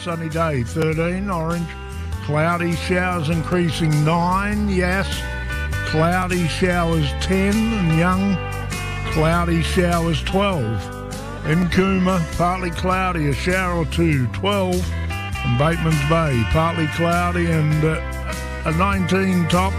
sunny day 13, orange. Cloudy showers increasing 9, yes. Cloudy showers 10, and young. Cloudy showers 12. In Cooma, partly cloudy, a shower or two, 12. In Bateman's Bay, partly cloudy and a 19 top.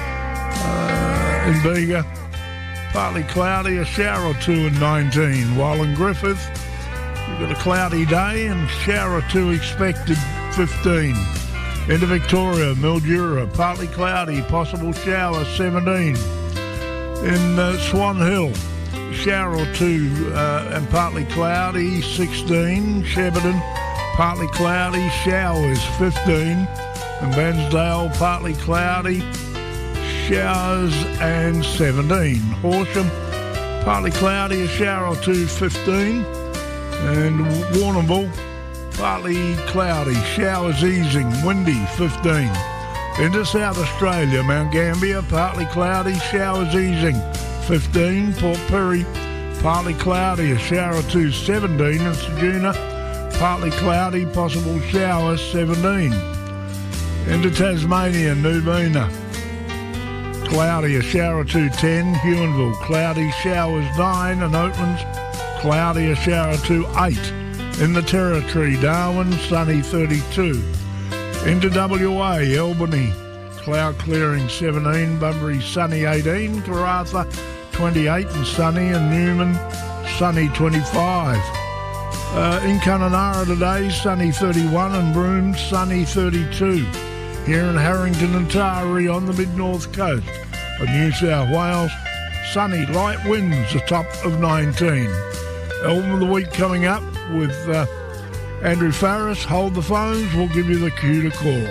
In Bega, partly cloudy, a shower or two and 19. While in Griffith, you've got a cloudy day and shower or two expected, 15. Into Victoria, Mildura, partly cloudy, possible shower, 17. In Swan Hill, shower or two and partly cloudy, 16. Shepparton, partly cloudy, showers, 15. In Bairnsdale, partly cloudy, showers and 17. Horsham, partly cloudy, a shower or two, 15. And Warrnambool, partly cloudy, showers easing, windy, 15. Into South Australia, Mount Gambier, partly cloudy, showers easing, 15. Port Pirie, partly cloudy, a shower or two, 17. And Ceduna, partly cloudy, possible showers, 17. Into Tasmania, Nubina, cloudy, a shower or two, 10. Huonville, cloudy, showers, 9. And Oatlands, cloudy, a shower or two, 8. In the Territory, Darwin, sunny, 32. Into WA, Albany, cloud clearing, 17. Bunbury, sunny, 18. Karratha, 28 and sunny. And Newman, sunny, 25. In Kununurra today, sunny, 31. And Broome, sunny, 32. Here in Harrington and Taree on the mid-north coast of New South Wales, sunny, light winds, a top of 19. Album of the week coming up with Andrew Farriss. Hold the phones, we'll give you the cue to call.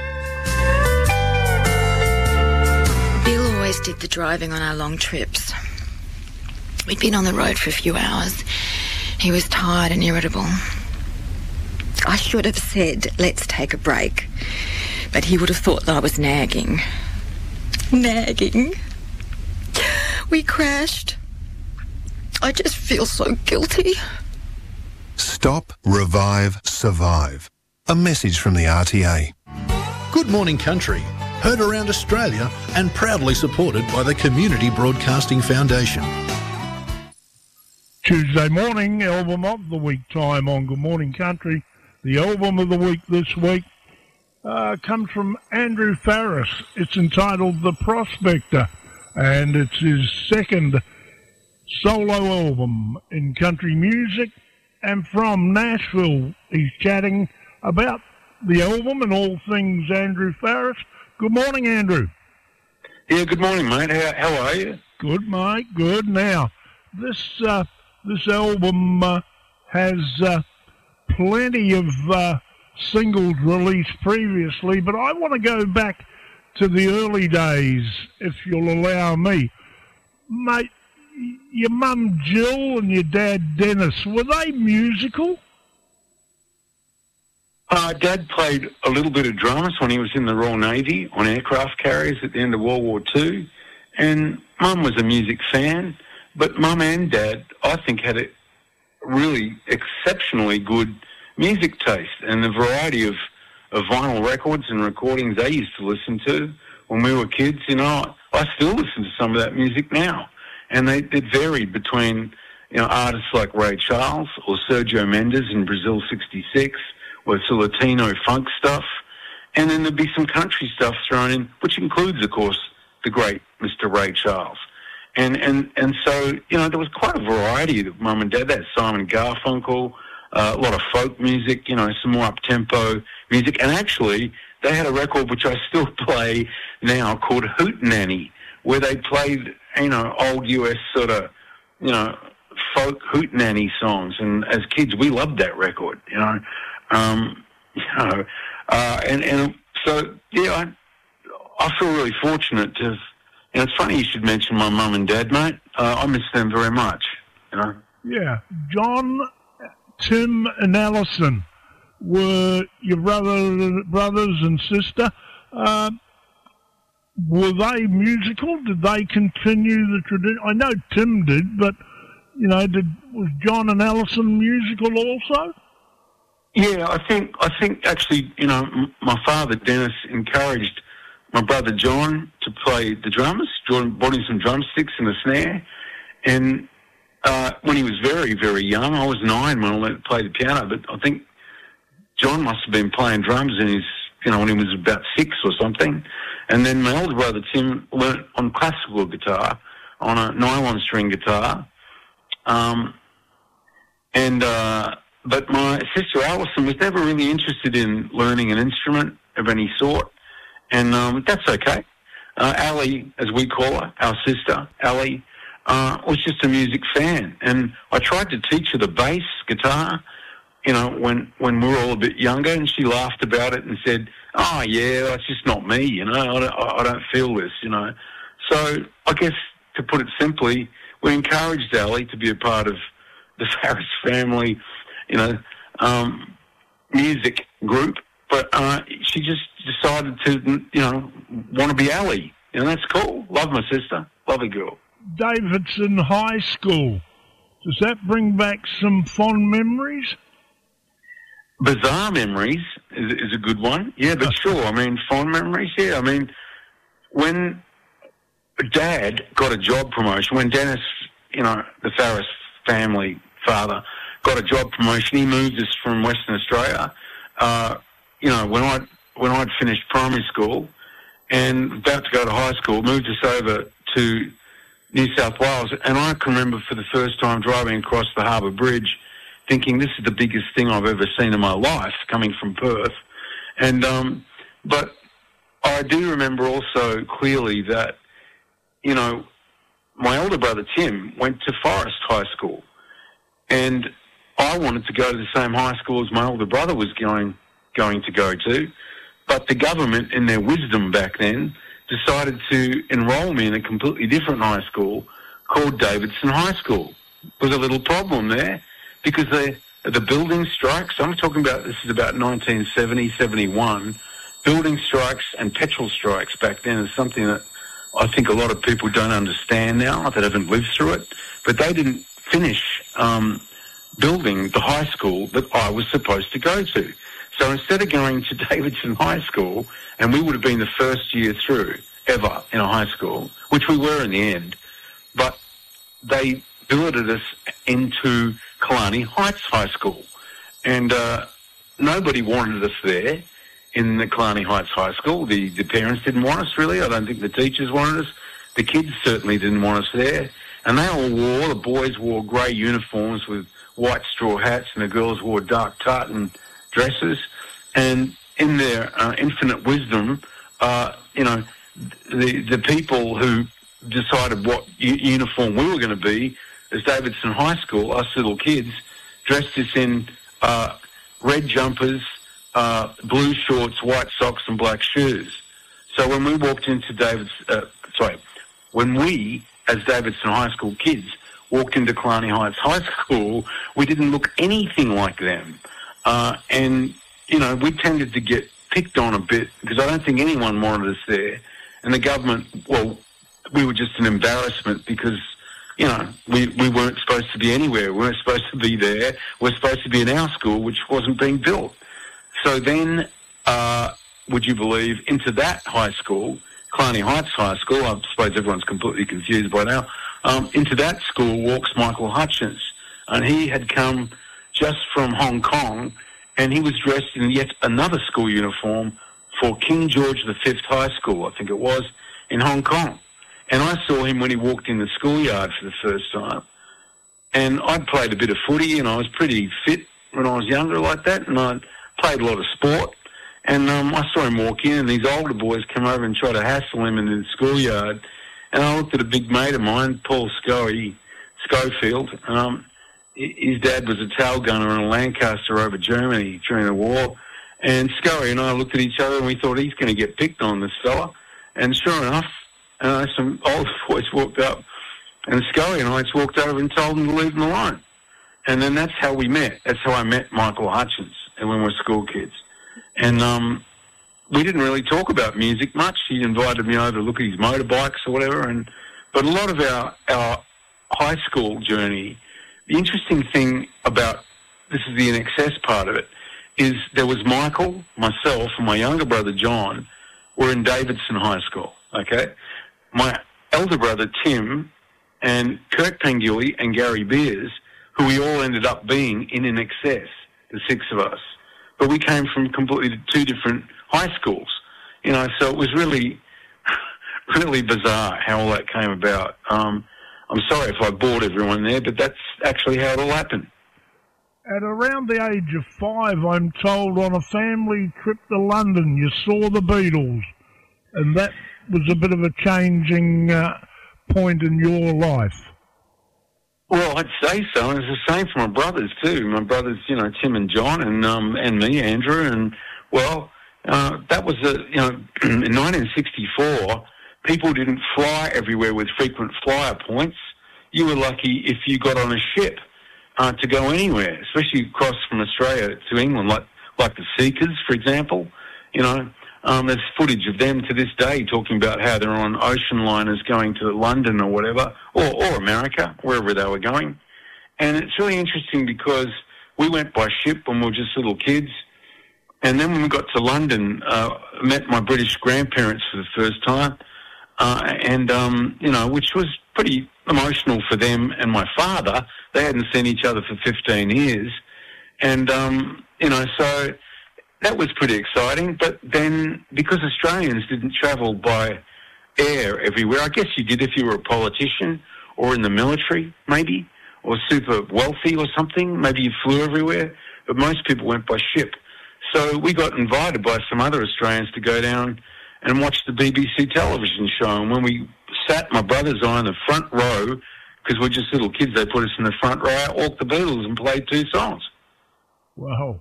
Bill always did the driving on our long trips. We'd been on the road for a few hours. He was tired and irritable. I should have said, let's take a break. But he would have thought that I was nagging. Nagging. We crashed. I just feel so guilty. Stop, revive, survive. A message from the RTA. Good Morning Country, heard around Australia and proudly supported by the Community Broadcasting Foundation. Tuesday morning, album of the week time on Good Morning Country. The album of the week this week comes from Andrew Farriss. It's entitled The Prospector, and it's his second solo album in country music. And from Nashville, he's chatting about the album and all things Andrew Farriss. Good morning, Andrew. Yeah, good morning, mate. How are you? Good, mate. Good. Now, this album has plenty of singles released previously, but I want to go back to the early days, if you'll allow me. Mate, your mum Jill and your dad Dennis, were they musical? Dad played a little bit of drums when he was in the Royal Navy on aircraft carriers at the end of World War II, and Mum was a music fan, but Mum and Dad, I think, had a really exceptionally good music taste, and the variety of vinyl records and recordings they used to listen to when we were kids. You know, I still listen to some of that music now, and it varied between, you know, artists like Ray Charles or Sergio Mendes in Brazil '66, with the Latino funk stuff, and then there'd be some country stuff thrown in, which includes, of course, the great Mr. Ray Charles. And so, you know, there was quite a variety of Mum and Dad. They had Simon Garfunkel, a lot of folk music, you know, some more up-tempo music. And actually, they had a record which I still play now called Hootenanny, where they played, you know, old US sort of, you know, folk Hootenanny songs. And as kids, we loved that record, you know. And so, yeah, I feel really fortunate to have, you know, it's funny you should mention my mum and dad, mate. I miss them very much, you know. Yeah. John, Tim and Alison were your brothers and sister. Were they musical? Did they continue the tradition? I know Tim did, but, you know, was John and Alison musical also? Yeah, I think actually, my father, Dennis, encouraged my brother John to play the drums. John bought him some drumsticks and a snare. And when he was very, very young, I was 9 when I learned to play the piano, but I think John must have been playing drums in his, when he was about 6 or something. And then my older brother Tim learnt on classical guitar, on a nylon string guitar. But my sister Alison was never really interested in learning an instrument of any sort, and that's okay. Ali, as we call her, our sister, Ali, was just a music fan, and I tried to teach her the bass guitar, when we were all a bit younger, and she laughed about it and said, "Oh yeah, that's just not me, I don't feel this, So I guess to put it simply, we encouraged Ali to be a part of the Farris family, music group, but she just decided to, want to be Ali. That's cool. Love my sister. Lovely girl. Davidson High School. Does that bring back some fond memories? Bizarre memories is a good one. Yeah, but sure. Fond memories, yeah. When Dad got a job promotion, when Dennis, the Farris family father, got a job promotion, he moved us from Western Australia, when I'd finished primary school and about to go to high school, moved us over to New South Wales, and I can remember for the first time driving across the Harbour Bridge thinking this is the biggest thing I've ever seen in my life, coming from Perth. And but I do remember also clearly that, my older brother Tim went to Forest High School, and I wanted to go to the same high school as my older brother was going to go to, but the government, in their wisdom back then, decided to enrol me in a completely different high school called Davidson High School. There was a little problem there because the building strikes, I'm talking about, this is about 1970, 71, building strikes and petrol strikes back then is something that I think a lot of people don't understand now that haven't lived through it, but they didn't finish building the high school that I was supposed to go to. So instead of going to Davidson High School, and we would have been the first year through ever in a high school, which we were in the end, but they billeted us into Killarney Heights High School. And nobody wanted us there in the Killarney Heights High School. The parents didn't want us, really. I don't think the teachers wanted us. The kids certainly didn't want us there. And they all the boys wore grey uniforms with white straw hats, and the girls wore dark tartan dresses. And in their infinite wisdom, the people who decided what uniform we were going to be as Davidson High School, us little kids, dressed us in red jumpers, blue shorts, white socks and black shoes. So when we walked into when we, as Davidson High School kids, walked into Killarney Heights High School, we didn't look anything like them. And we tended to get picked on a bit because I don't think anyone wanted us there. And the government, we were just an embarrassment because, we weren't supposed to be anywhere. We weren't supposed to be there. We were supposed to be in our school, which wasn't being built. So then, would you believe, into that high school, Killarney Heights High School, I suppose everyone's completely confused by now, into that school walks Michael Hutchence. And he had come just from Hong Kong, and he was dressed in yet another school uniform for King George V High School, I think it was, in Hong Kong. And I saw him when he walked in the schoolyard for the first time. And I'd played a bit of footy, and I was pretty fit when I was younger like that, and I played a lot of sport. And I saw him walk in, and these older boys come over and try to hassle him in the schoolyard. And I looked at a big mate of mine, Paul Schofield. His dad was a tail gunner in a Lancaster over Germany during the war. And Scully and I looked at each other and we thought, he's going to get picked on, this fella. And sure enough, some old boys walked up, and Scully and I just walked over and told him to leave him alone. And then that's how we met. That's how I met Michael Hutchence when we were school kids. And we didn't really talk about music much. He invited me over to look at his motorbikes or whatever. But a lot of our high school journey, the interesting thing about, this is the INXS part of it, is there was Michael, myself, and my younger brother John were in Davidson High School, okay? My elder brother Tim and Kirk Pengui and Gary Beers, who we all ended up being in excess, the six of us. But we came from completely two different high schools, you know, so it was really, really bizarre how all that came about. I'm sorry if I bored everyone there, but that's actually how it all happened. At around the age of 5, I'm told, on a family trip to London, you saw the Beatles, and that was a bit of a changing point in your life. Well, I'd say so, and it's the same for my brothers too. My brothers, you know, Tim and John, and me, Andrew, and well, that was in 1964. People didn't fly everywhere with frequent flyer points. You were lucky if you got on a ship to go anywhere, especially across from Australia to England, like the Seekers, for example. You know, there's footage of them to this day talking about how they're on ocean liners going to London or whatever, or America, wherever they were going. And it's really interesting because we went by ship when we were just little kids. And then when we got to London, met my British grandparents for the first time, you know, which was pretty emotional for them and my father. They hadn't seen each other for 15 years. And, you know, so that was pretty exciting. But then, because Australians didn't travel by air everywhere, I guess you did if you were a politician or in the military, maybe, or super wealthy or something. Maybe you flew everywhere. But most people went by ship. So we got invited by some other Australians to go down and watch the BBC television show. And when we sat, my brothers and I, in the front row, because we're just little kids, they put us in the front row, I walked the Beatles and played 2 songs. Wow.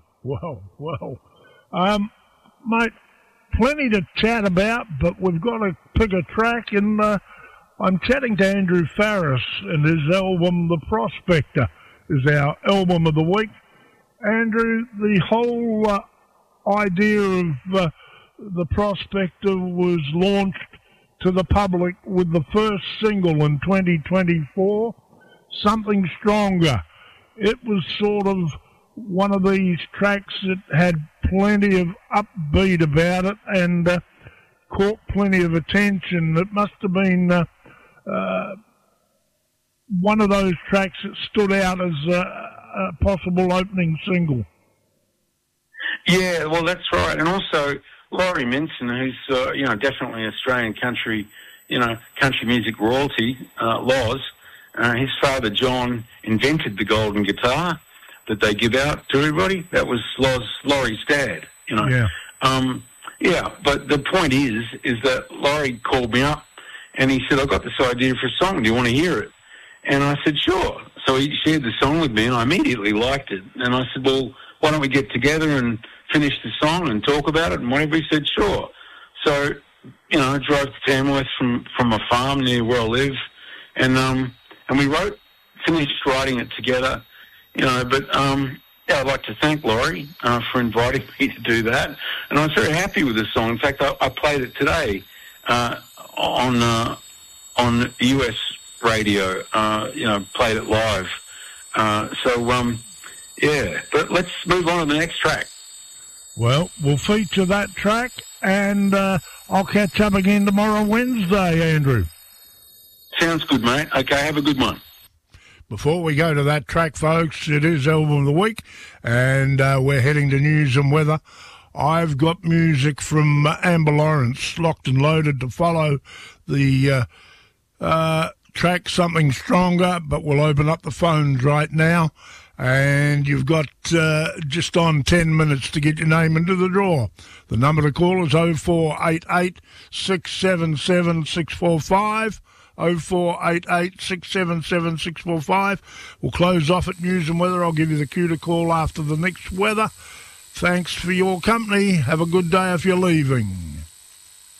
Mate, plenty to chat about, but we've got to pick a track, and I'm chatting to Andrew Farriss, and his album, The Prospector, is our album of the week. Andrew, the whole idea of The Prospector was launched to the public with the first single in 2024, Something Stronger. It was sort of one of these tracks that had plenty of upbeat about it and caught plenty of attention. It must have been one of those tracks that stood out as a possible opening single. Yeah, well, that's right. And also, Laurie Minson, who's, you know, definitely Australian country, you know, country music royalty, Loz, his father, John, invented the golden guitar that they give out to everybody. That was Laurie's dad, you know. Yeah. Yeah, but the point is that Laurie called me up and he said, I've got this idea for a song. Do you want to hear it? And I said, sure. So he shared the song with me and I immediately liked it. And I said, well, why don't we get together and finish the song and talk about it? And whatever, he said, sure. So, you know, I drove to Tamworth from a farm near where I live, and we finished writing it together, you know. But yeah, I'd like to thank Laurie for inviting me to do that, and I was very happy with the song. In fact, I played it today on US radio. You know, played it live. Yeah, but let's move on to the next track. Well, we'll feature that track, and I'll catch up again tomorrow, Wednesday, Andrew. Sounds good, mate. Okay, have a good one. Before we go to that track, folks, it is Album of the Week, and we're heading to news and weather. I've got music from Amber Lawrence, locked and loaded to follow the track Something Stronger, but we'll open up the phones right now. And you've got just on 10 minutes to get your name into the draw. The number to call is 0488 677 645. 0488 677 645. We'll close off at news and weather. I'll give you the cue to call after the next weather. Thanks for your company. Have a good day if you're leaving.